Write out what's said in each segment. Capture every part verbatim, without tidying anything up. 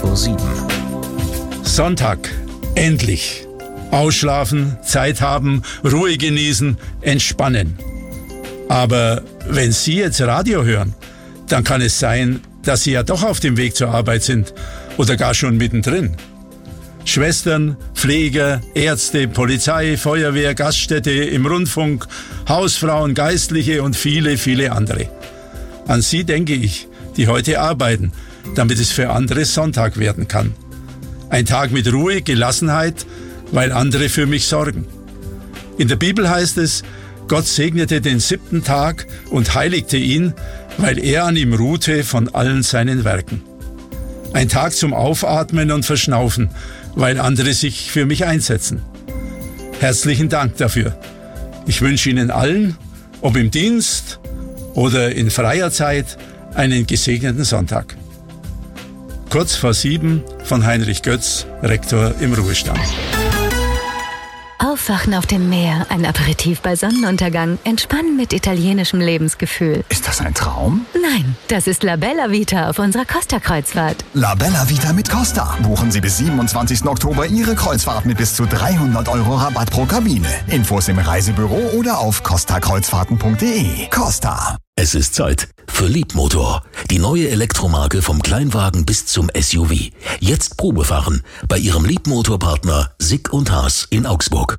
vor sieben. Sonntag. Endlich. Ausschlafen, Zeit haben, Ruhe genießen, entspannen. Aber wenn Sie jetzt Radio hören, dann kann es sein, dass Sie ja doch auf dem Weg zur Arbeit sind oder gar schon mittendrin. Schwestern, Pfleger, Ärzte, Polizei, Feuerwehr, Gaststätte im Rundfunk, Hausfrauen, Geistliche und viele, viele andere. An Sie denke ich, die heute arbeiten, damit es für andere Sonntag werden kann. Ein Tag mit Ruhe, Gelassenheit, weil andere für mich sorgen. In der Bibel heißt es, Gott segnete den siebten Tag und heiligte ihn, weil er an ihm ruhte von allen seinen Werken. Ein Tag zum Aufatmen und Verschnaufen, weil andere sich für mich einsetzen. Herzlichen Dank dafür. Ich wünsche Ihnen allen, ob im Dienst oder in freier Zeit, einen gesegneten Sonntag. Kurz vor sieben von Heinrich Götz, Rektor im Ruhestand. Aufwachen auf dem Meer, ein Aperitif bei Sonnenuntergang, entspannen mit italienischem Lebensgefühl. Ist das ein Traum? Nein, das ist La Bella Vita auf unserer Costa-Kreuzfahrt. La Bella Vita mit Costa. Buchen Sie bis siebenundzwanzigsten Oktober Ihre Kreuzfahrt mit bis zu dreihundert Euro Rabatt pro Kabine. Infos im Reisebüro oder auf costa kreuzfahrten punkt de. Costa. Es ist Zeit für Leapmotor, die neue Elektromarke vom Kleinwagen bis zum S U V. Jetzt Probefahren bei Ihrem Leapmotor-Partner Sick und Haas in Augsburg.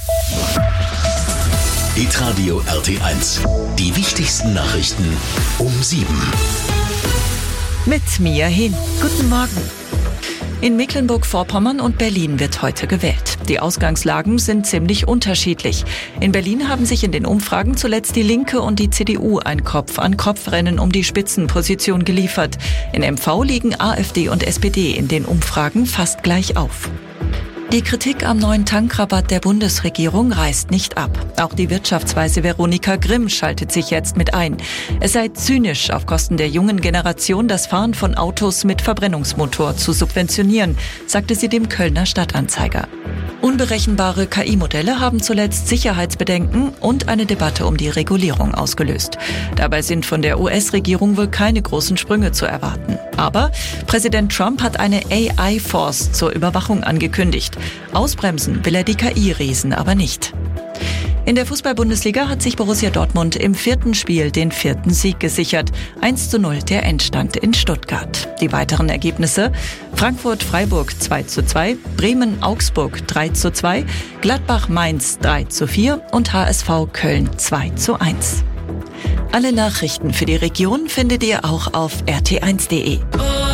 Hitradio R T eins. Die wichtigsten Nachrichten um sieben. Mit Mia Hin. Guten Morgen. In Mecklenburg-Vorpommern und Berlin wird heute gewählt. Die Ausgangslagen sind ziemlich unterschiedlich. In Berlin haben sich in den Umfragen zuletzt die Linke und die C D U ein Kopf-an-Kopf-Rennen um die Spitzenposition geliefert. In M V liegen A f D und S P D in den Umfragen fast gleich auf. Die Kritik am neuen Tankrabatt der Bundesregierung reißt nicht ab. Auch die Wirtschaftsweise Veronika Grimm schaltet sich jetzt mit ein. Es sei zynisch, auf Kosten der jungen Generation das Fahren von Autos mit Verbrennungsmotor zu subventionieren, sagte sie dem Kölner Stadtanzeiger. Unberechenbare K I-Modelle haben zuletzt Sicherheitsbedenken und eine Debatte um die Regulierung ausgelöst. Dabei sind von der U S-Regierung wohl keine großen Sprünge zu erwarten. Aber Präsident Trump hat eine A I-Force zur Überwachung angekündigt. Ausbremsen will er die K I-Riesen aber nicht. In der Fußball-Bundesliga hat sich Borussia Dortmund im vierten Spiel den vierten Sieg gesichert. eins zu null der Endstand in Stuttgart. Die weiteren Ergebnisse: Frankfurt-Freiburg zwei zu zwei, Bremen-Augsburg drei zu zwei, Gladbach-Mainz drei zu vier und H S V Köln zwei zu eins. Alle Nachrichten für die Region findet ihr auch auf r t eins punkt de.